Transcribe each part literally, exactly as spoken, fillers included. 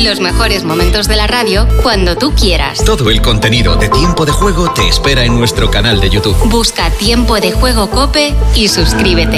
Los mejores momentos de la radio cuando tú quieras. Todo el contenido de Tiempo de Juego te espera en nuestro canal de YouTube. Busca Tiempo de Juego COPE y suscríbete.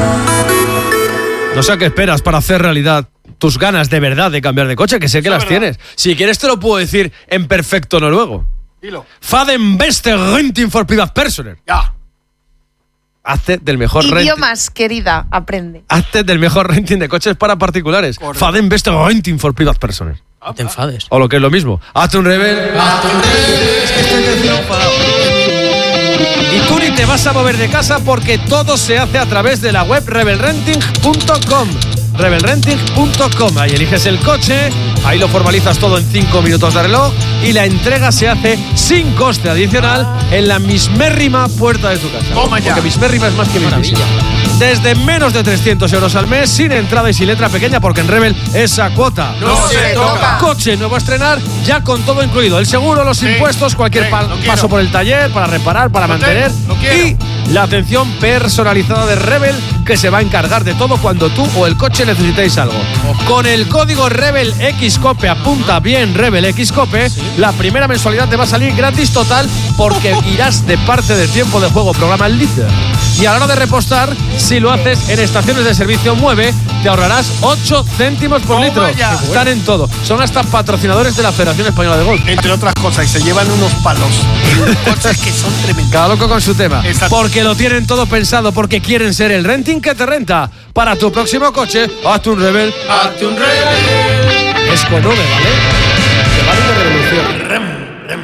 No sé a qué esperas para hacer realidad tus ganas de verdad de cambiar de coche, que sé que las tienes. Si quieres te lo puedo decir en perfecto noruego. Dilo. Faden beste renting for privatpersoner. Ya. Hazte del mejor renting. Idiomas, querida, aprende. Hazte del mejor renting de coches para particulares. Correcto. Faden beste renting for privatpersoner. No te enfades. O lo que es lo mismo. Hazte un rebel. Hazte un rebel. Es que estoy canción enfadado. Y tú ni te vas a mover de casa porque todo se hace a través de la web rebel renting punto com. rebel renting punto com. Ahí eliges el coche, ahí lo formalizas todo en cinco minutos de reloj y la entrega se hace sin coste adicional en la mismérrima puerta de tu casa. Toma ya. Porque mismérrima es más que mismísima. Desde menos de trescientos euros al mes, sin entrada y sin letra pequeña, porque en Rebel esa cuota No se toca. Coche nuevo a estrenar, ya con todo incluido. El seguro, los Sí, impuestos, cualquier sí, pa- lo quiero. paso por el taller, para reparar, para Lo mantener. tengo, lo quiero. Y la atención personalizada de Rebel, que se va a encargar de todo cuando tú o el coche necesitéis algo. Con el código Rebel X Cope, apunta bien Rebel X Cope, la primera mensualidad te va a salir gratis total porque irás de parte de Tiempo de Juego, programa líder. Y a la hora de repostar, si lo haces en estaciones de servicio Mueve, te ahorrarás ocho céntimos por Toma litro. ya. Están en todo. Son hasta patrocinadores de la Federación Española de Golf. Entre otras cosas, y se llevan unos palos. Coches que son tremendos. Cada loco con su tema. Exacto. Porque lo tienen todo pensado, porque quieren ser el renting que te renta. Para tu próximo coche, hazte un Rebel. Hazte un rebel. Es con V, ¿vale? Te vale de revolución.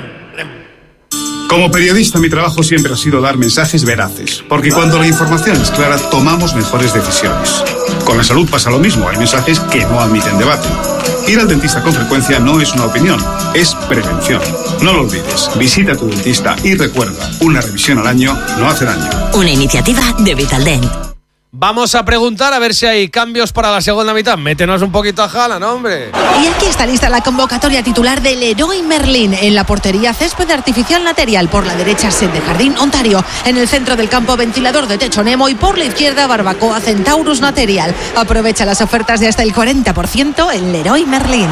Como periodista, mi trabajo siempre ha sido dar mensajes veraces, porque cuando la información es clara, tomamos mejores decisiones. Con la salud pasa lo mismo, hay mensajes que no admiten debate. Ir al dentista con frecuencia no es una opinión, es prevención. No lo olvides, visita a tu dentista y recuerda, una revisión al año no hace daño. Una iniciativa de Vitaldent. Vamos a preguntar a ver si hay cambios para la segunda mitad. Métenos un poquito a Haaland, hombre. Y aquí está lista la convocatoria titular del Leroy Merlin. En la portería, césped artificial Material. Por la derecha, set de jardín Ontario. En el centro del campo, ventilador de techo Nemo. Y por la izquierda, barbacoa Centaurus Material. Aprovecha las ofertas de hasta el cuarenta por ciento en Leroy Merlin.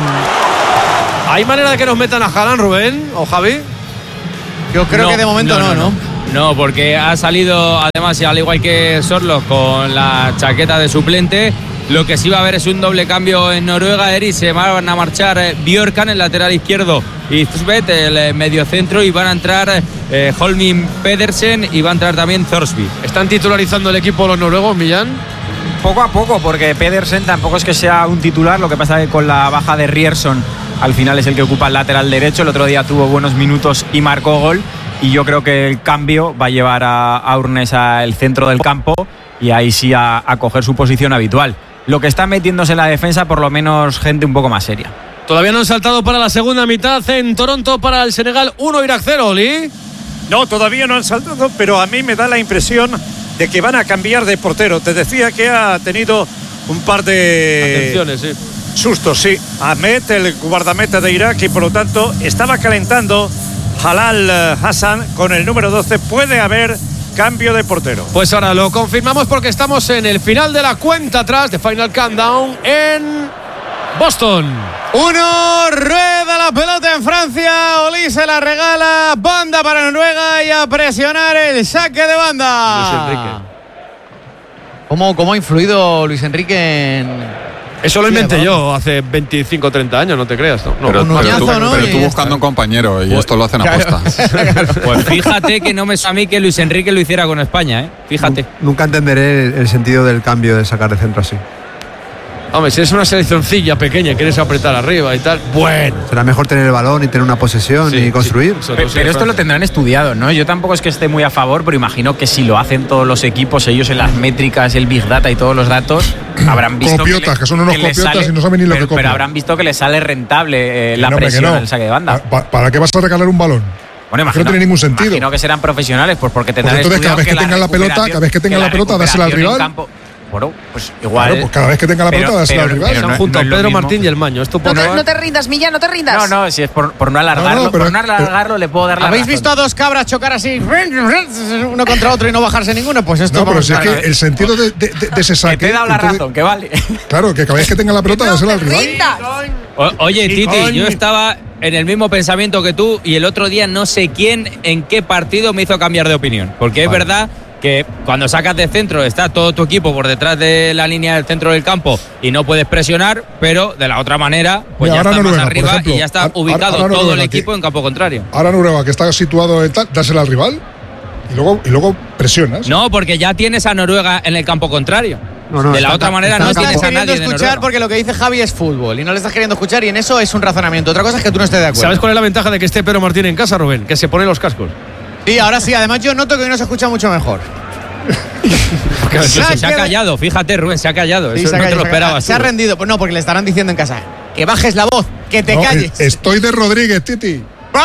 ¿Hay manera de que nos metan a Haaland, Rubén o Javi? Yo creo que de momento no, ¿no? No, porque ha salido, además, al igual que Sorloth, con la chaqueta de suplente. Lo que sí va a haber es un doble cambio en Noruega. Eri, se van a marchar Bjørkan, el lateral izquierdo, y Thusbeth, el mediocentro, y van a entrar eh, Holmin Pedersen y va a entrar también Thorsby. ¿Están titularizando el equipo los noruegos, Millán? Poco a poco, porque Pedersen tampoco es que sea un titular. Lo que pasa es que con la baja de Ryerson, al final es el que ocupa el lateral derecho. El otro día tuvo buenos minutos y marcó gol. Y yo creo que el cambio va a llevar a, a Urnes al centro del campo y ahí sí a, a coger su posición habitual. Lo que está metiéndose en la defensa, por lo menos gente un poco más seria. Todavía no han saltado para la segunda mitad en Toronto para el Senegal uno, Irak cero, Oli. No, todavía no han saltado, pero a mí me da la impresión de que van a cambiar de portero. Te decía que ha tenido un par de Atenciones, sí. sustos, sí. Ahmed, el guardameta de Irak, y por lo tanto estaba calentando Jalal Hassan con el número doce. Puede haber cambio de portero. Pues ahora lo confirmamos porque estamos en el final de la cuenta atrás de Final Countdown en Boston. Uno, rueda la pelota en Francia, Oli se la regala, banda para Noruega y a presionar el saque de banda. Luis Enrique. ¿Cómo, cómo ha influido Luis Enrique en...? Eso lo Sí, inventé vamos. yo hace veinticinco o treinta años, no te creas. No, no, Pero, no, pero, tú, ¿no? pero tú Y buscando un compañero y esto lo hacen a Claro. posta. Pues fíjate que no me suena a mí que Luis Enrique lo hiciera con España, ¿eh? Fíjate. Nunca entenderé el sentido del cambio de sacar de centro así. Hombre, si es una seleccioncilla pequeña y quieres apretar arriba y tal, bueno. Será mejor tener el balón y tener una posesión Sí, y construir. sí. Pero, pero esto lo tendrán estudiado, ¿no? Yo tampoco es que esté muy a favor, pero imagino que si lo hacen todos los equipos, ellos en las métricas, el Big Data y todos los datos, habrán visto Copiotas, le- que son unos les copiotas sale- y no saben ni lo pero, que copian. Pero habrán visto que les sale rentable eh, la No, hombre, que presión no. del saque de banda. ¿Pa- ¿Para qué vas a regalar un balón? Bueno, Es que no tiene ningún sentido. Imagino que serán profesionales, pues porque Pues tendrán entonces cada estudiado vez que la tengan la pelota, recuperación- cada vez que tengan la pelota, dásela al recuperación en rival. campo- Bueno, pues igual. Claro, pues cada vez que tenga la pero- pelota, dásela al pero- rival. pero Se no- han juntado no es lo Pedro mismo. Martín y el Maño. Esto No por te, no te rindas, Millán, no te rindas. No, no, si es por, por no alargarlo, No, no, pero- por no alargarlo le puedo dar la ¿Habéis razón. visto a dos cabras chocar así uno contra otro y no bajarse ninguno? Pues esto No, pero vamos si es a que ver. el sentido de, de- de- de ese Que saque. te he dado la entonces- razón, que vale. Claro, que cada vez que tenga la pelota, No dásela al te rival. rindas. O- oye, Sí, Titi, coño. yo estaba en el mismo pensamiento que tú y el otro día no sé quién en qué partido me hizo cambiar de opinión. Porque es Vale. verdad que cuando sacas de centro está todo tu equipo por detrás de la línea del centro del campo y no puedes presionar, pero de la otra manera, pues Mira, ya ahora estás más Noruega, por arriba ejemplo. y ya está Ahora- ubicado ahora todo el Noruega, equipo que- en campo contrario. Ahora Noruega, que está situado en tal, dásela al rival y luego, y luego presionas. No, porque ya tienes a Noruega en el campo contrario. No, no, de la está- otra manera está no en tienes campo. a queriendo nadie de escuchar Noruega. porque lo que dice Javi es fútbol y no le estás queriendo escuchar y en eso es un razonamiento. Otra cosa es que tú no estés de acuerdo. ¿Sabes cuál es la ventaja de que esté Pedro Martín en casa, Rubén? Que se pone los cascos. Sí, ahora sí. Además yo noto que hoy no se escucha mucho mejor. Porque se, Saque se ha de- callado, fíjate, Rubén, se ha callado. Sí, Eso se ha no te callado, lo se ha- esperabas. Se ha tú. rendido. Pues no, porque le estarán diciendo en casa. Que bajes la voz, que te No, calles. eh, Estoy de Rodríguez, Titi.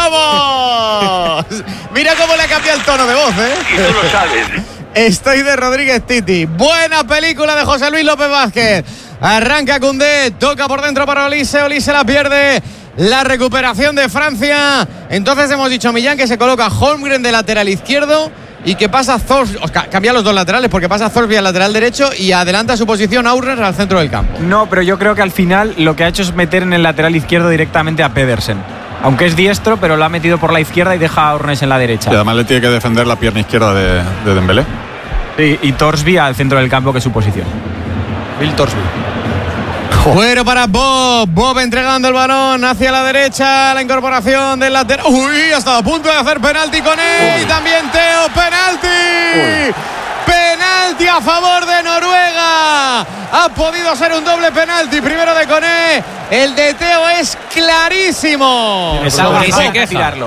¡Vamos! Mira cómo le ha cambiado el tono de voz, ¿eh? Y tú lo sabes. Estoy de Rodríguez Titi. Buena película de José Luis López Vázquez. Arranca Koundé, toca por dentro para Olise, Olise la pierde. La recuperación de Francia. Entonces hemos dicho, Millán, que se coloca Holmgren de lateral izquierdo y que pasa Thors, o sea, cambia los dos laterales porque pasa Thorsby al lateral derecho y adelanta su posición Aurner al centro del campo. No, pero yo creo que al final lo que ha hecho es meter en el lateral izquierdo directamente a Pedersen. Aunque es diestro, pero lo ha metido por la izquierda y deja a Ornes en la derecha. Y además le tiene que defender la pierna izquierda de, de Dembélé. Sí, y Thorsby al centro del campo, que es su posición. Bill Thorsby. Bueno para Bob, Bob entregando el balón hacia la derecha, la incorporación del lateral. Uy, ha estado a punto de hacer penalti con él. Uy. Y también Teo, penalti. Uy. Penalti a favor de Noruega. Ha podido ser un doble penalti. Primero de Coné. El de Teo es clarísimo. Es algo y que se hay que queja. tirarlo.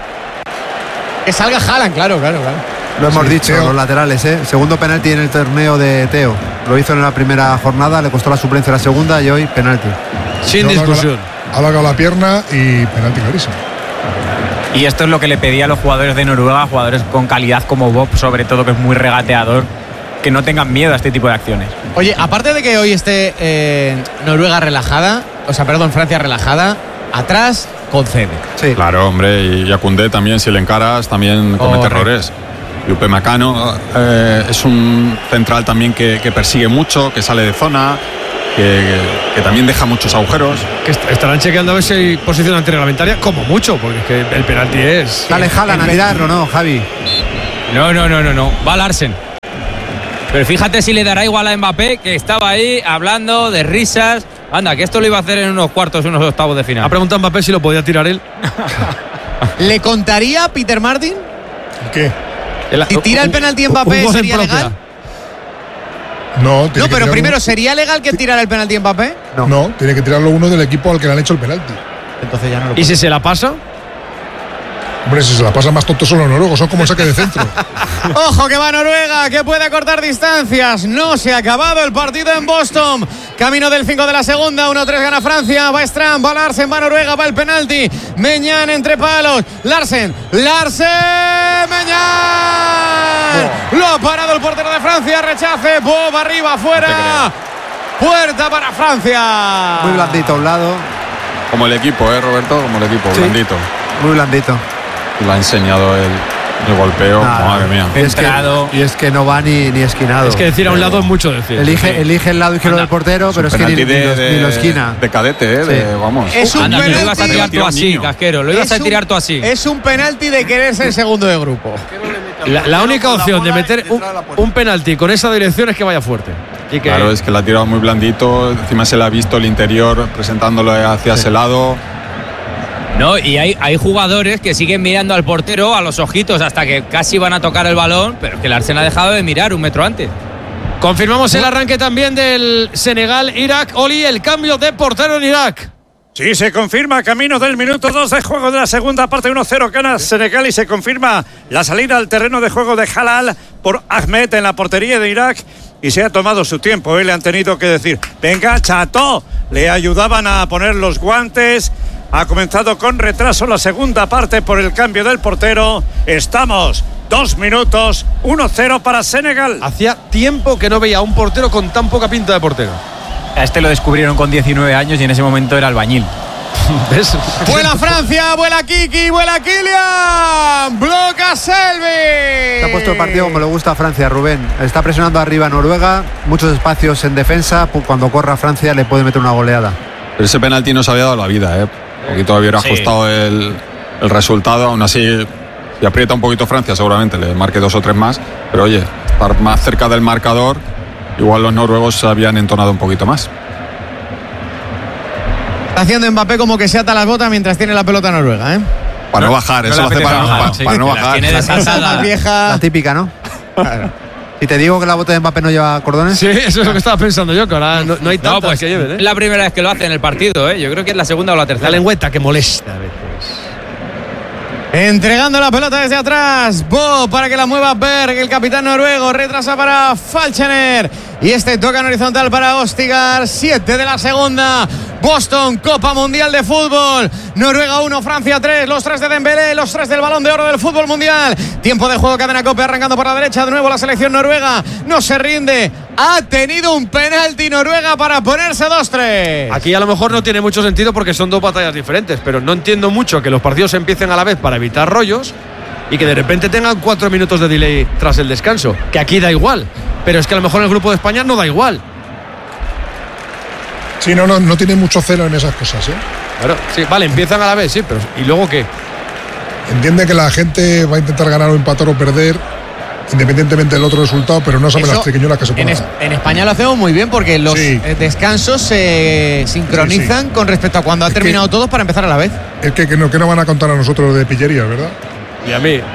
Que salga Haaland, claro, claro, claro. Lo hemos Sí, dicho, Teo. los laterales, ¿eh? Segundo penalti en el torneo de Teo. Lo hizo en la primera jornada, le costó la suplencia en la segunda y hoy penalti. Sin No, discusión. Ha alargado la pierna y penalti clarísimo. Y esto es lo que le pedía a los jugadores de Noruega, jugadores con calidad como Bob, sobre todo, que es muy regateador, que no tengan miedo a este tipo de acciones. Oye, aparte de que hoy esté eh, Noruega relajada, o sea, perdón, Francia relajada, atrás concede. Sí. Claro, hombre, y a Koundé también, si le encaras, también comete Correcto. errores. Y Upamecano eh, es un central también que, que persigue mucho, que sale de zona, que, que también deja muchos agujeros. Que est- estarán chequeando a ver si hay posición antirreglamentaria, como mucho, porque es que el penalti es. Dale Haaland a tirarlo, ¿no, Javi? No, no, no, no, no. Va Larsen. Pero fíjate si le dará igual a Mbappé, que estaba ahí hablando de risas. Anda, que esto lo iba a hacer en unos cuartos, unos octavos de Ha final. preguntado Mbappé si lo podía tirar él. ¿Le contaría a Peter Martin? ¿Qué? Si tira el penalti Un Mbappé, gol en ¿sería propia. legal? No, tiene No, que pero tirarlo- primero, ¿sería legal que tirara el penalti Mbappé? No. No, tiene que tirarlo uno del equipo al que le han hecho el penalti. Entonces ya no lo ¿Y si se la pasa? Hombre, si se la pasa más tontos son los noruegos, son como el saque de centro. Ojo que va Noruega, que puede acortar distancias. No se ha acabado el partido en Boston. Camino del cinco de la segunda, uno tres gana Francia. Va Strand, va Larsen, va Noruega, va el penalti. Meñán entre palos. Larsen, Larsen, Meñán. Lo ha parado el portero de Francia, rechace. Bob arriba, afuera. Puerta para Francia. Muy blandito a un lado, Como el equipo, ¿eh, Roberto? Como el equipo, Sí. blandito. muy blandito. Le ha enseñado el, el golpeo, Nada. madre mía. Y es, que, Centrado. y es que no va ni, ni esquinado. Es que decir a un lado es mucho decir. Elige, elige el lado izquierdo del portero, pero es que ni, Penalti ni lo, ni lo esquina. de cadete, ¿eh? de- Sí. vamos. Es un Anda, que lo ibas a penalti. tirar tú Tira un así, niño. casquero. Lo ibas Es a un- tirar tú así. Es un penalti de querer ser segundo de grupo. La, la única opción de meter un, un penalti con esa dirección es que vaya fuerte. Y que, Claro, es que la ha tirado muy blandito. Encima se le ha visto el interior presentándolo hacia ese lado. No, y hay, hay jugadores que siguen mirando al portero a los ojitos hasta que casi van a tocar el balón, pero que el Arsenal ha dejado de mirar un metro antes. Confirmamos el arranque también del Senegal-Irak. Oli, el cambio de portero en Irak. Sí, se confirma camino del minuto dos de juego de la segunda parte, uno cero gana Senegal y se confirma la salida al terreno de juego de Halal por Ahmed en la portería de Irak y se ha tomado su tiempo, ¿eh? Le han tenido que decir, venga, chato, le ayudaban a poner los guantes. Ha comenzado con retraso la segunda parte por el cambio del portero. Estamos dos minutos, uno cero para Senegal. Hacía tiempo que no veía a un portero con tan poca pinta de portero. A este lo descubrieron con diecinueve años y en ese momento era albañil. ¿Ves? Vuela Francia, vuela Kiki, vuela Kylian. Bloca Selby. Se ha puesto el partido como le gusta a Francia, Rubén. Está presionando arriba a Noruega, muchos espacios en defensa. Cuando corra Francia le puede meter una goleada. Pero ese penalti nos había dado la vida, ¿eh? Un poquito hubiera Sí. ajustado el, el resultado, aún así, si aprieta un poquito Francia, seguramente le marque dos o tres más. Pero oye, estar más cerca del marcador, igual los noruegos se habían entonado un poquito más. Está haciendo Mbappé como que se ata las botas mientras tiene la pelota Noruega, ¿eh? Para no, no bajar, no eso le lo hace para, apetece para, bajar, para sí, no que la bajar. tiene desatada. La vieja. La típica, ¿no? Claro. Si te digo que la bota de Mbappé no lleva cordones. Sí, eso es lo que estaba pensando yo, que ahora no, no hay tantas No, pues que lleven, ¿eh? la primera vez que lo hace en el partido, ¿eh? Yo creo que es la segunda o la tercera. La lengüeta que molesta a veces. Entregando la pelota desde atrás. Bo para que la mueva Berg, el capitán noruego. Retrasa para Falchener. Y este toca en horizontal para Ostigar. Siete de la segunda. Boston, Copa Mundial de Fútbol. Noruega uno, Francia tres. Los tres de Dembélé, los tres del Balón de Oro del Fútbol Mundial. Tiempo de juego, cadena Cope arrancando por la derecha. De nuevo la selección noruega. No se rinde. Ha tenido un penalti Noruega para ponerse dos tres. Aquí a lo mejor no tiene mucho sentido porque son dos batallas diferentes, pero no entiendo mucho que los partidos empiecen a la vez para evitar rollos y que de repente tengan cuatro minutos de delay tras el descanso, que aquí da igual, pero es que a lo mejor en el grupo de España no da igual. Sí, no, no, no tiene mucho celo en esas cosas, ¿eh? Claro, sí, vale, empiezan a la vez, sí, pero ¿y luego qué? Entiende que la gente va a intentar ganar o empatar o perder, independientemente del otro resultado, pero no sabe Eso, las triquiñuelas que se En, pueden es- hacer. en España lo hacemos muy bien porque los Sí. eh, descansos se sincronizan Sí, sí. con respecto a cuando ha Es que- terminado todos para empezar a la vez. Es que, que, no, que no van a contar a nosotros de pillerías, ¿verdad? Y a mí.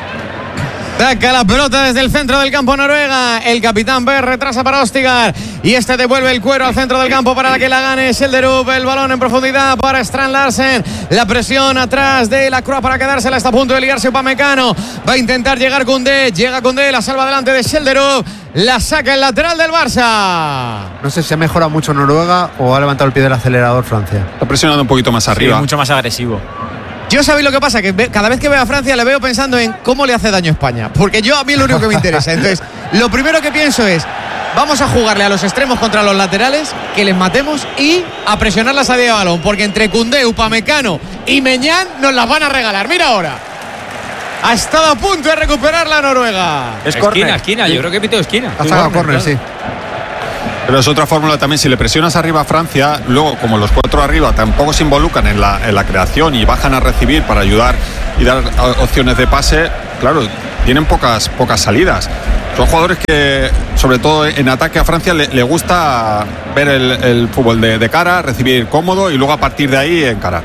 Saca la pelota desde el centro del campo Noruega. El capitán Berg retrasa para Ostigar. Y este devuelve el cuero al centro del campo para que la gane Schjelderup. El balón en profundidad para Strand Larsen. La presión atrás de la Croa para quedársela. Está a punto de liarse Upamecano. Va a intentar llegar Koundé. Llega Koundé. La salva delante de Schjelderup. La saca el lateral del Barça. No sé si ha mejorado mucho Noruega o ha levantado el pie del acelerador Francia. Está presionando un poquito más arriba. Sí, mucho más agresivo. Yo sabéis lo que pasa, que ve- cada vez que veo a Francia le veo pensando en cómo le hace daño a España. Porque yo a mí es lo único que me interesa. Entonces, lo primero que pienso es, vamos a jugarle a los extremos contra los laterales, que les matemos y a presionar la salida de balón. Porque entre Koundé, Upamecano y Meñán nos las van a regalar. Mira ahora. Ha estado a punto de recuperar la Noruega. Es esquina, córner. esquina, yo creo que pito esquina. Ha sacado córner, sí. Pero es otra fórmula también, si le presionas arriba a Francia, luego como los cuatro arriba tampoco se involucran en la, en la creación y bajan a recibir para ayudar y dar a- opciones de pase, claro, tienen pocas, pocas salidas. Son jugadores que, sobre todo en ataque a Francia, le, le gusta ver el, el fútbol de, de cara, recibir cómodo y luego a partir de ahí encarar.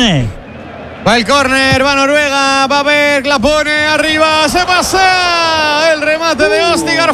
Va el córner, va Noruega, va a ver, la pone arriba, se pasa. El remate de Ostigar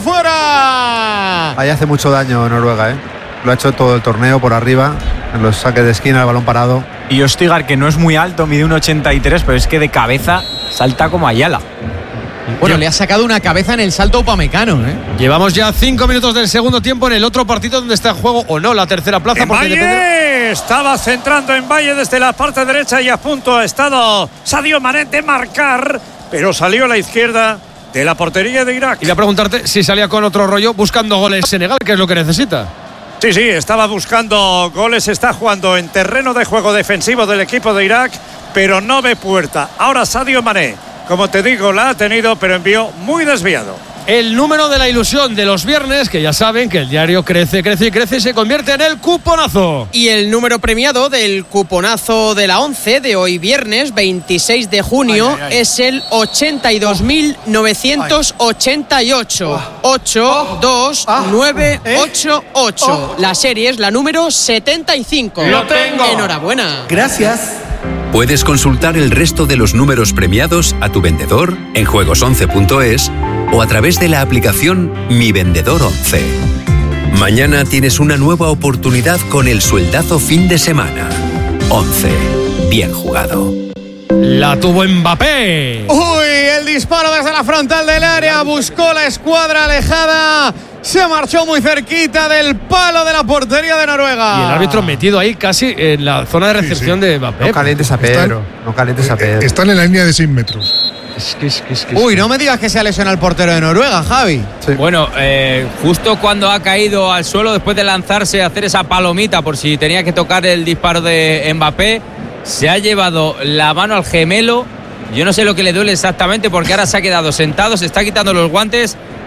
fuera. Ahí hace mucho daño Noruega, ¿eh? Lo ha hecho todo el torneo por arriba, en los saques de esquina, el balón parado. Y Ostigar, que no es muy alto, mide un ochenta y tres, pero es que de cabeza salta como Ayala. Bueno, le ha sacado una cabeza en el salto a Upamecano, ¿eh? Llevamos ya cinco minutos del segundo tiempo en el otro partido donde está en juego o no la tercera plaza. En Porque Valle depende... estaba centrando en Valle desde la parte derecha y a punto ha estado Sadio Mané de marcar, pero salió a la izquierda de la portería de Irak. Y voy a preguntarte si salía con otro rollo buscando goles Senegal, que es lo que necesita. Sí, sí, estaba buscando goles, está jugando en terreno de juego defensivo del equipo de Irak, pero no ve puerta. Ahora Sadio Mané, como te digo, la ha tenido, pero envió muy desviado. El número de la ilusión de los viernes, que ya saben que el diario crece, crece y crece y se convierte en el cuponazo. Y el número premiado del cuponazo de la once de hoy viernes veintiséis de junio ay, ay, ay. es el ochenta y dos mil novecientos ochenta y ocho. ocho dos nueve ocho ocho. La serie es la número setenta y cinco. ¡Lo tengo! Enhorabuena. Gracias. Puedes consultar el resto de los números premiados a tu vendedor en juegos once punto es o a través de la aplicación Mi Vendedor once. Mañana tienes una nueva oportunidad con el sueldazo fin de semana. once. Bien jugado. La tuvo Mbappé. Uy, el disparo desde la frontal del área. Buscó la escuadra alejada. Se marchó muy cerquita del palo de la portería de Noruega. Y el árbitro metido ahí casi en la zona de recepción sí, sí. de Mbappé. No calientes a Pedro. Están, no calientes a Pedro. Están en la línea de seis metros. Es que, es que, es que, Uy, no me digas que se ha lesionado el portero de Noruega, Javi. Sí. Bueno, eh, justo cuando ha caído al suelo después de lanzarse a hacer esa palomita por si tenía que tocar el disparo de Mbappé, se ha llevado la mano al gemelo. Yo no sé lo que le duele exactamente porque ahora se ha quedado sentado, se está quitando los guantes.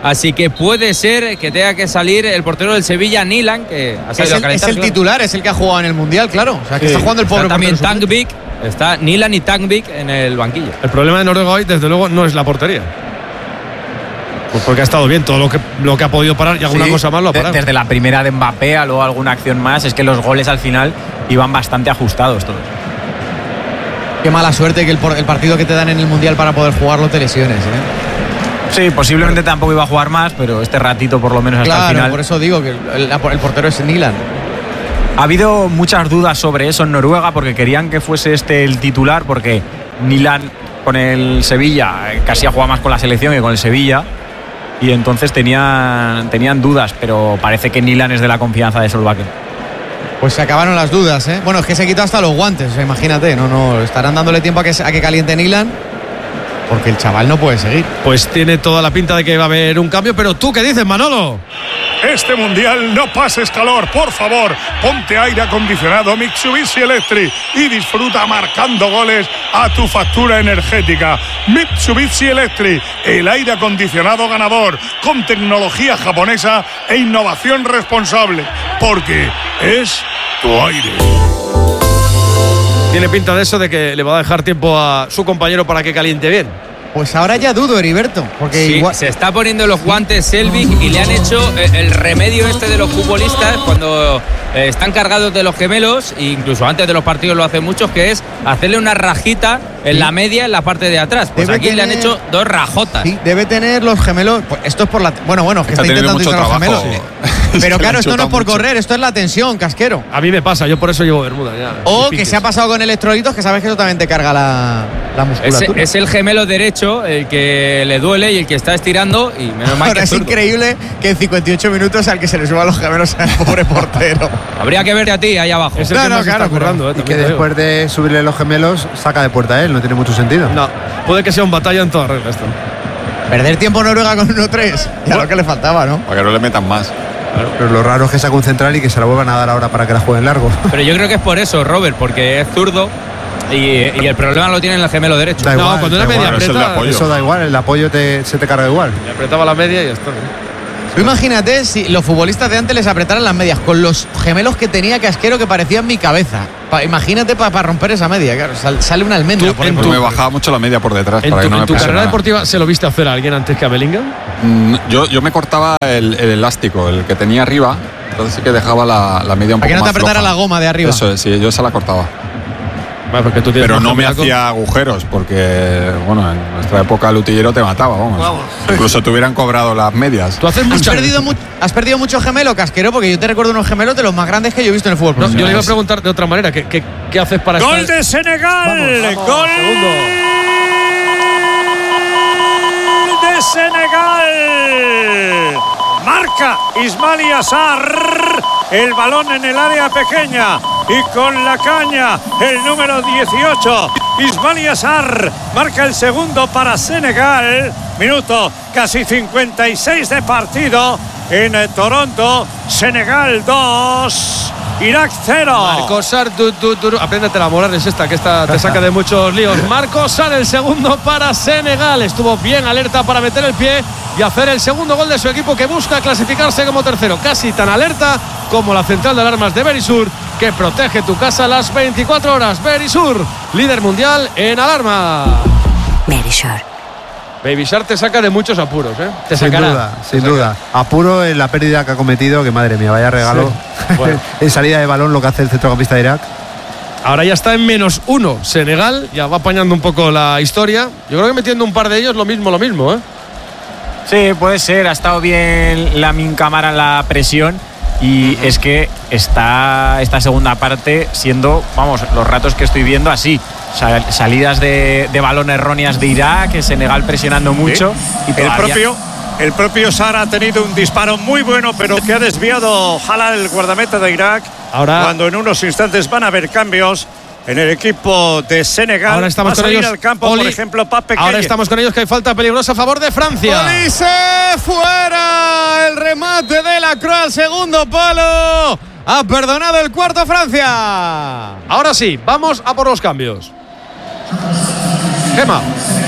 Así que puede ser que tenga que salir el portero del Sevilla, Nilan, que ha salido es el, a calentar. Es el claro. titular, es el que ha jugado en el Mundial, claro. O sea, que Sí. está jugando el pobre Está también portero suplente. Tankvik, está Nilan y Tankvik en el banquillo. El problema de Noruega hoy, desde luego, no es la portería. Pues porque ha estado bien todo lo que, lo que ha podido parar y alguna Sí, cosa más lo ha de- parado. desde la primera de Mbappé a luego alguna acción más, es que los goles al final iban bastante ajustados todos. Qué mala suerte que el, por- el partido que te dan en el Mundial para poder jugarlo te lesiones, ¿eh? Sí, posiblemente tampoco iba a jugar más, pero este ratito por lo menos hasta Claro, el final. por eso digo que el, el portero es Nilan. Ha habido muchas dudas sobre eso en Noruega porque querían que fuese este el titular, porque Nilan con el Sevilla eh, casi ha jugado más con la selección que con el Sevilla, y entonces tenían, tenían dudas, pero parece que Nilan es de la confianza de Solbakken. Pues se acabaron las dudas, ¿eh? Bueno, es que se quitó hasta los guantes, o sea, imagínate, no, no, estarán dándole tiempo a que, a que caliente Nilan, porque el chaval no puede seguir. Pues tiene toda la pinta de que va a haber un cambio, pero ¿tú qué dices, Manolo? Este mundial no pases calor, por favor. Ponte aire acondicionado Mitsubishi Electric y disfruta marcando goles a tu factura energética. Mitsubishi Electric, el aire acondicionado ganador, con tecnología japonesa e innovación responsable, porque es tu aire. Tiene pinta de eso, de que le va a dejar tiempo a su compañero para que caliente bien. Pues ahora ya dudo, Heriberto, porque Sí, igual... se está poniendo los guantes Selvig y le han hecho eh, el remedio este de los futbolistas cuando eh, están cargados de los gemelos, e incluso antes de los partidos lo hacen muchos, que es hacerle una rajita en la media en la parte de atrás. Pues Debe aquí le han tener- hecho dos rajotas. Sí, debe tener los gemelos. Pues esto es por la. Bueno, bueno, es que Está está, teniendo intentando mucho instalar los trabajo. gemelos. Se Pero le claro, esto no enchuta es por mucho. correr, esto es la tensión, casquero. A mí me pasa, yo por eso llevo bermuda ya. O Y que piques. se ha pasado con electrolitos, que sabes que eso también te carga la, la Es, musculatura. es el gemelo derecho el que le duele y el que está estirando, y menos mal Ahora que es zurdo. increíble que en cincuenta y ocho minutos al que se le suban los gemelos sea el pobre portero. Habría que verte a ti ahí abajo. Es el No, que no, más claro, está currando, eh, Y que también te digo. después de subirle los gemelos, saca de puerta a él, no tiene mucho sentido. No, puede que sea un batalla en toda regla esto. Perder tiempo en Noruega con uno tres. Ya lo que le faltaba, ¿no? Para que no le metan más. Pero lo raro es que saque un central y que se la vuelvan a dar ahora para que la jueguen largo. Pero yo creo que es por eso, Robert, porque es zurdo y, y el problema lo tiene en el gemelo derecho. Da No, igual, cuando da era media igual, eso es de aprieta, apoyo. Eso da igual, el apoyo te, se te carga igual. le apretaba la media y ya está. ¿no? Tú imagínate si los futbolistas de antes les apretaran las medias con los gemelos que tenía casquero que parecían mi cabeza. Pa- imagínate para romper esa media, claro. sal- sale una almendra Tú, por en el Pero me bajaba mucho la media por detrás En para tu, que no en me tu pasara carrera nada. deportiva, ¿se lo viste hacer a alguien antes que a Bellingham? Mm, Yo, yo me cortaba el, el elástico, el que tenía arriba, entonces sí que dejaba la, la media un Para que poco no te más apretara floja. la goma de arriba. Eso es, sí, yo esa la cortaba. Bueno, porque tú tienes Pero más no me gemelaco. hacía agujeros, porque, bueno, en nuestra época el utillero te mataba, vamos. Incluso te hubieran cobrado las medias. Tú haces ¿Has mucha perdido, mu- ¿Has perdido mucho gemelo, casquero? Porque yo te recuerdo unos gemelos de los más grandes que yo he visto en el fútbol No, yo profesional. le iba a preguntar de otra manera. ¿Qué, qué, qué haces para Gol estar? de Senegal. Vamos, vamos, Gol segundo. de Senegal. Marca Ismaili Assar. El balón en el área pequeña. Y con la caña, el número dieciocho. Ismaili Assar marca el segundo para Senegal. Minuto casi cincuenta y seis de partido en eh, Toronto. Senegal dos. Irak cero. Marcos Sar, du, du, du, apréndete la moral, es esta, que esta te saca de muchos líos. Marcos Sar, el segundo para Senegal. Estuvo bien alerta para meter el pie y hacer el segundo gol de su equipo, que busca clasificarse como tercero. Casi tan alerta como la central de alarmas de Verisur, que protege tu casa las veinticuatro horas. Verisur, líder mundial en alarma. Verisur. Baby Shark te saca de muchos apuros, ¿eh? Te Sin sacará. duda, Te sin sacará. duda. Apuro en la pérdida que ha cometido, que madre mía, vaya regalo. Sí. Bueno. En salida de balón lo que hace el centrocampista de Irak. Ahora ya está en menos uno. Senegal ya va apañando un poco la historia. Yo creo que metiendo un par de ellos lo mismo, lo mismo, ¿eh? Sí, puede ser. Ha estado bien Lamine Camara en la presión. Y es que está esta segunda parte siendo, vamos, los ratos que estoy viendo así. Sal- salidas de, de balón erróneas de Irak, Senegal presionando mucho. Y El todavía- propio, el propio Sara ha tenido un disparo muy bueno, pero que ha desviado Halal, el guardameta de Irak. Ahora- cuando en unos instantes van a haber cambios en el equipo de Senegal. Ahora estamos Va a con salir ellos. al campo, Oli, por ejemplo, Pape Ahora Gueye. estamos con ellos, que hay falta peligrosa a favor de Francia. Olise fuera. El remate de la Croix al segundo palo. Ha perdonado el cuarto Francia. Ahora sí, vamos a por los cambios. Gema.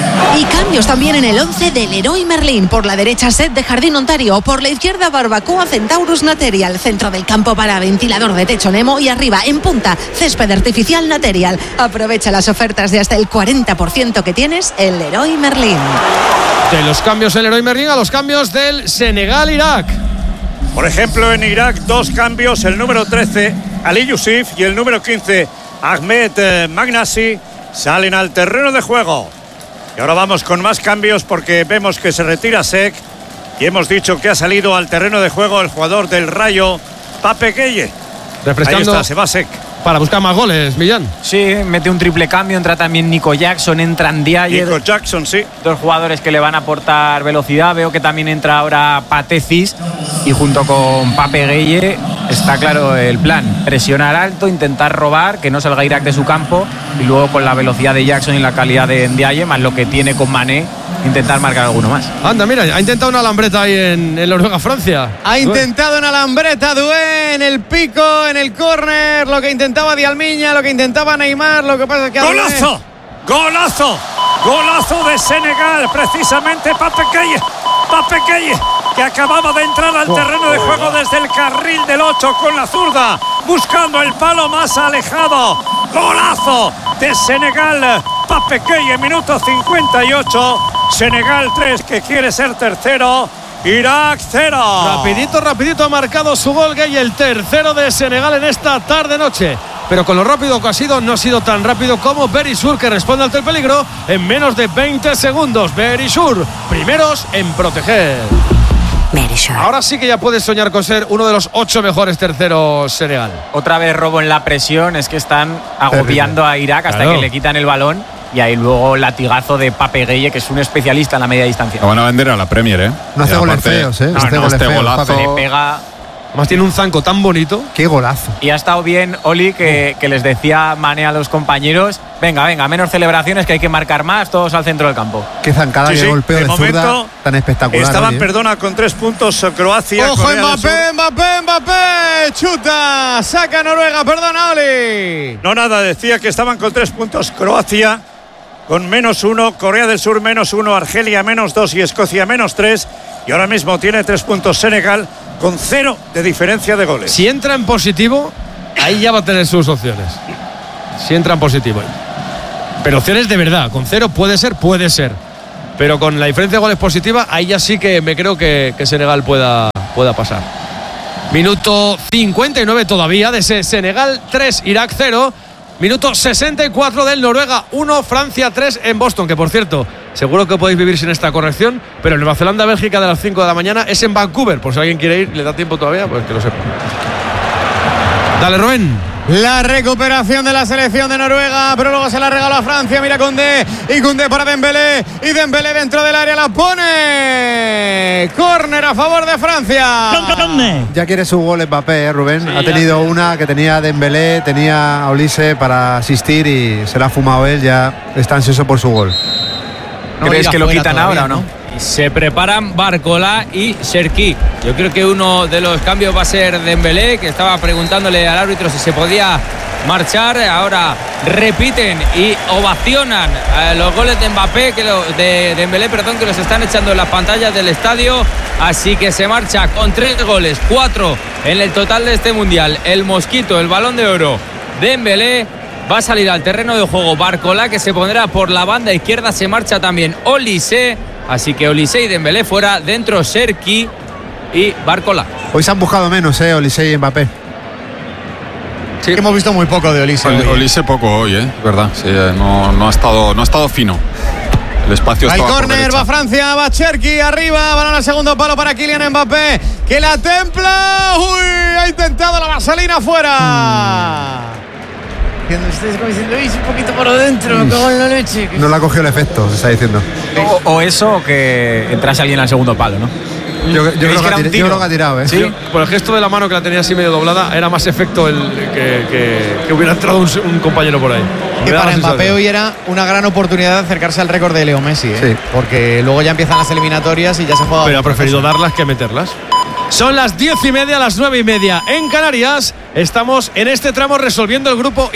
Y cambios también en el once del Leroy Merlin. Por la derecha, Set de Jardín Ontario. Por la izquierda, Barbacoa Centaurus Material. Centro del campo para ventilador de techo Nemo. Y arriba, en punta, césped artificial Material. Aprovecha las ofertas de hasta el cuarenta por ciento que tienes en Leroy Merlin. De los cambios en Leroy Merlin a los cambios del Senegal-Irak. Por ejemplo, en Irak, dos cambios. El número trece, Ali Yusuf, y el número quince, Ahmed eh, Magnasi, salen al terreno de juego. Y ahora vamos con más cambios porque vemos que se retira Sek y hemos dicho que ha salido al terreno de juego el jugador del Rayo, Pape Gueye. Refrescando. Ahí está, se va Sek. Para buscar más goles, Millán. Sí, mete un triple cambio, entra también Nico Jackson, entra Ndiaye. Nico Jackson, sí. Dos jugadores que le van a aportar velocidad. Veo que también entra ahora Patecis y junto con Pape Gueye está claro el plan. Presionar alto, intentar robar, que no salga Irak de su campo y luego con la velocidad de Jackson y la calidad de Ndiaye, más lo que tiene con Mané, intentar marcar alguno más. Anda, mira, ha intentado una lambreta ahí en, en Noruega-Francia. Ha intentado una lambreta Doué en el pico, en el córner, lo que intentaba Dialmiña, lo que intentaba Neymar, lo que pasa es que... ¡Golazo! ¡Golazo! ¡Golazo de Senegal! Precisamente Pape Gueye. Pape Gueye, que acababa de entrar al terreno de juego desde el carril del ocho con la zurda, buscando el palo más alejado. ¡Golazo de Senegal! Pape Gueye, minuto cincuenta y ocho. Senegal tres, que quiere ser tercero. Irak cero. Rapidito, rapidito ha marcado su gol Gueye, el tercero de Senegal en esta tarde-noche. Pero con lo rápido que ha sido, no ha sido tan rápido como Berisur, que responde ante el peligro en menos de veinte segundos. Berisur, primeros en proteger. Berisur. Ahora sí que ya puedes soñar con ser uno de los ocho mejores terceros Senegal. Otra vez robo en la presión, es que están agobiando a Irak hasta claro. que le quitan el balón. Y ahí luego latigazo de Pape Gueye, que es un especialista en la media distancia. Lo van a vender a la Premier, ¿eh? No hace goles feos, ¿eh? No, este no, gol este es feo, golazo. Pape. Le pega. Además tiene un zanco tan bonito. Qué golazo. Y ha estado bien Oli, que, que les decía Mané a los compañeros: venga, venga, menos celebraciones, que hay que marcar más, todos al centro del campo. Qué zancada, Sí, qué sí, golpeo de de, zurda momento tan espectacular. Estaban, Oli, ¿eh? perdona, con tres puntos Croacia. ¡Ojo, Corea del Sur. Mbappé, Mbappé, Mbappé! ¡Chuta! ¡Saca Noruega! ¡Perdona, Oli! No, nada, decía que estaban con tres puntos Croacia con menos uno, Corea del Sur menos uno, Argelia menos dos y Escocia menos tres. Y ahora mismo tiene tres puntos Senegal con cero de diferencia de goles. Si entra en positivo, ahí ya va a tener sus opciones. Si entra en positivo. Pero opciones de verdad, con cero puede ser, puede ser. Pero con la diferencia de goles positiva, ahí ya sí que me creo que, que Senegal pueda, pueda pasar. Minuto cincuenta y nueve todavía de ese Senegal tres, Irak cero. Minuto sesenta y cuatro del Noruega uno, Francia tres en Boston, que por cierto, seguro que podéis vivir sin esta corrección, pero el Nueva Zelanda-Bélgica de las cinco de la mañana es en Vancouver, por si alguien quiere ir, le da tiempo todavía, pues que lo sepa. Dale, Rubén. La recuperación de la selección de Noruega, pero luego se la regaló a Francia. Mira Koundé, y Koundé para Dembélé, y Dembélé dentro del área la pone. Córner a favor de Francia. Ya quiere su gol Mbappé, ¿eh, Rubén? Sí, ha tenido una que tenía Dembélé, tenía a Olise para asistir y se la ha fumado él. Ya está ansioso por su gol. ¿No ¿Crees que lo quitan ahora o no? Se preparan Barcola y Cherki. Yo creo que uno de los cambios va a ser Dembélé, que estaba preguntándole al árbitro si se podía marchar. Ahora repiten y ovacionan eh, los goles de Mbappé, que lo, de Dembélé, perdón, que los están echando en las pantallas del estadio. Así que se marcha con tres goles, cuatro en el total de este mundial. El Mosquito, el Balón de Oro, Dembélé. Va a salir al terreno de juego Barcola, que se pondrá por la banda izquierda. Se marcha también Olise. Así que Olise y Dembélé fuera, dentro Cherki y Barcola. Hoy se han buscado menos, ¿eh? Olise y Mbappé. Sí. Hemos visto muy poco de Olise. Ol- Olise poco hoy, ¿eh? Verdad, sí, no, no, ha estado, no ha estado fino. El espacio Al estaba por córner derecha. va Francia, va Cherki arriba, balón al segundo palo para Kylian Mbappé, que la templa. Uy, ha intentado la vaselina fuera. Ustedes como diciendo, "Uy, un poquito por dentro, me cago en la leche". No le ha cogido el efecto, está diciendo. O, o eso, o que entrase alguien al segundo palo, ¿no? Yo, yo, creo, ¿Creéis que que era ha un tir- yo tiro? creo que ha tirado, ¿eh? Sí, por el gesto de la mano que la tenía así medio doblada, era más efecto el que, que, que hubiera entrado un, un compañero por ahí. Que Me da para la Mbappé sensación. hoy era una gran oportunidad de acercarse al récord de Leo Messi, ¿eh? Sí. Porque luego ya empiezan las eliminatorias y ya se juega. Pero ha preferido darlas que meterlas. Son las diez y media, las nueve y media en Canarias. Estamos en este tramo resolviendo el grupo I.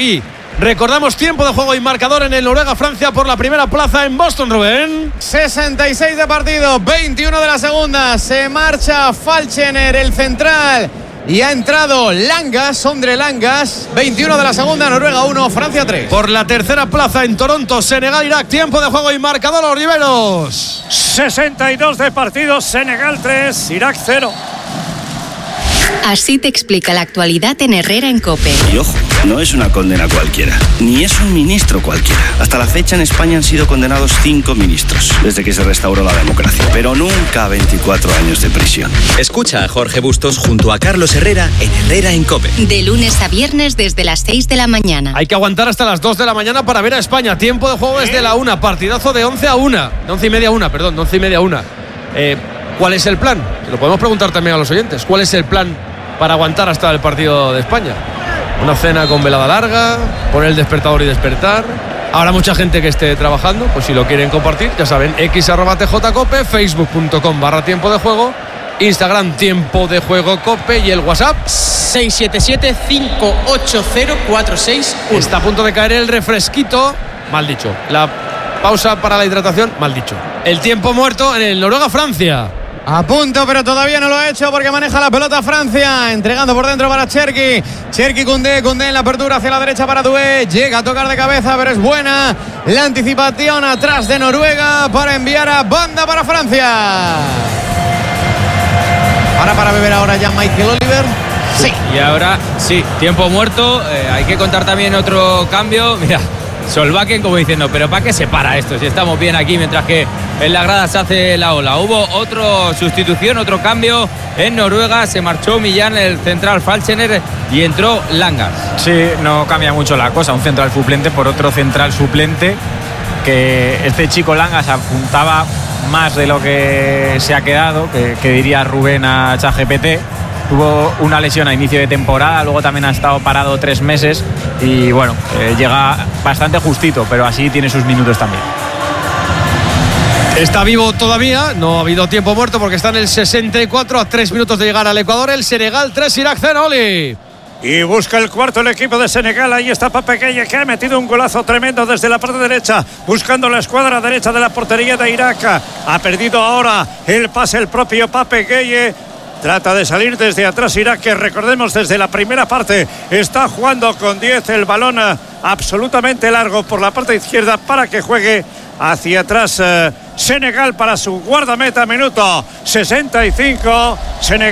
Recordamos tiempo de juego y marcador en el Noruega-Francia por la primera plaza en Boston, Rubén. sesenta y seis de partido, veintiuno de la segunda. Se marcha Falchener, el central. Y ha entrado Langas, Sondre Langas. veintiuno de la segunda, Noruega uno, Francia tres. Por la tercera plaza en Toronto, Senegal-Irak. Tiempo de juego y marcador, los riberos. sesenta y dos de partido, Senegal tres, Irak cero. Así te explica la actualidad en Herrera en COPE. Y ojo, no es una condena cualquiera, ni es un ministro cualquiera. Hasta la fecha en España han sido condenados cinco ministros, desde que se restauró la democracia, pero nunca veinticuatro años de prisión. Escucha a Jorge Bustos junto a Carlos Herrera en Herrera en COPE. De lunes a viernes desde las seis de la mañana. Hay que aguantar hasta las dos de la mañana para ver a España. Tiempo de juego es de la una, partidazo de once a una. De once y media a una, perdón, de once y media a una. Eh, ¿Cuál es el plan? Se lo podemos preguntar también a los oyentes. ¿Cuál es el plan para aguantar hasta el partido de España? Una cena con velada larga, poner el despertador y despertar. Habrá mucha gente que esté trabajando, pues si lo quieren compartir, ya saben, x arroba tjcope, facebook punto com barra tiempo de juego, Instagram tiempo de juego cope y el WhatsApp seis siete siete, cinco ocho cero, cuatro seis uno. Está a punto de caer el refresquito, mal dicho. La pausa para la hidratación, mal dicho. El tiempo muerto en el Noruega-Francia. A punto, pero todavía no lo ha hecho porque maneja la pelota Francia, entregando por dentro para Cherki. Cherki, Koundé, Koundé en la apertura hacia la derecha para Doué. Llega a tocar de cabeza, pero es buena la anticipación atrás de Noruega para enviar a banda para Francia. Ahora para beber ahora ya Michael Oliver. Sí. Y ahora sí, tiempo muerto. Eh, hay que contar también otro cambio. Mira, Solbakken como diciendo, pero ¿para qué se para esto? Si estamos bien aquí, mientras que en la grada se hace la ola. Hubo otra sustitución, otro cambio en Noruega. Se marchó Millán, el central Falchener, y entró Langas. Sí, no cambia mucho la cosa. Un central suplente por otro central suplente. Que este chico Langas apuntaba más de lo que se ha quedado, que, que diría Rubén a ChatGPT. Tuvo una lesión a inicio de temporada, luego también ha estado parado tres meses y bueno, eh, llega bastante justito, pero así tiene sus minutos también. Está vivo todavía, no ha habido tiempo muerto porque está en el sesenta y cuatro, a tres minutos de llegar al Ecuador. El Senegal tres, Irak cero, Oli. Y busca el cuarto el equipo de Senegal. Ahí está Pape Gueye, que ha metido un golazo tremendo desde la parte derecha, buscando la escuadra derecha de la portería de Irak. Ha perdido ahora el pase el propio Pape Gueye. Trata de salir desde atrás Irak, que recordemos desde la primera parte está jugando con diez, el balón absolutamente largo por la parte izquierda para que juegue hacia atrás eh, Senegal para su guardameta. Minuto sesenta y cinco. Senegal